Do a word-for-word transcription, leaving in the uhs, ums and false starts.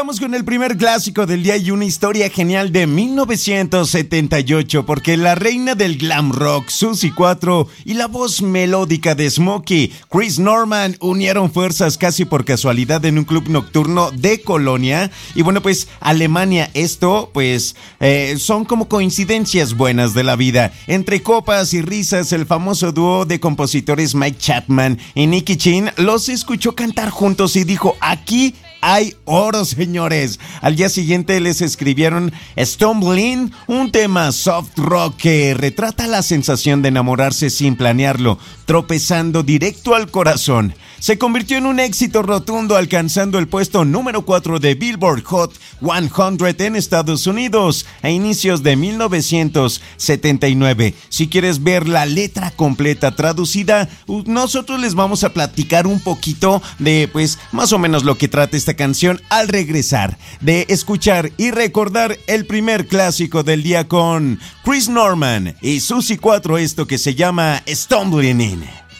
Vamos con el primer clásico del día y una historia genial de mil novecientos setenta y ocho, porque la reina del glam rock, Suzy cuatro, y la voz melódica de Smokey, Chris Norman, unieron fuerzas casi por casualidad en un club nocturno de Colonia. Y bueno, pues Alemania, esto pues eh, son como coincidencias buenas de la vida. Entre copas y risas, el famoso dúo de compositores Mike Chapman y Nicky Chin los escuchó cantar juntos y dijo: aquí hay oro, señores. Al día siguiente les escribieron Stumbling, un tema soft rock que retrata la sensación de enamorarse sin planearlo, tropezando directo al corazón. Se convirtió en un éxito rotundo, alcanzando el puesto número cuatro de Billboard Hot cien en Estados Unidos a inicios de mil novecientos setenta y nueve. Si quieres ver la letra completa traducida, nosotros les vamos a platicar un poquito de, pues, más o menos lo que trata esta canción al regresar de escuchar y recordar el primer clásico del día con Chris Norman y Suzy cuatro, esto que se llama Stumbling In.